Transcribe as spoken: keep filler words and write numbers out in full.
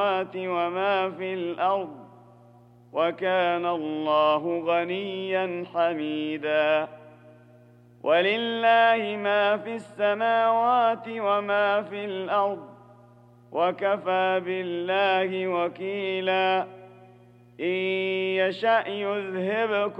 وما في الأرض وكان الله غنيا حميدا. ولله ما في السماوات وما في الأرض وكفى بالله وكيلا. إن يشأ يذهبكم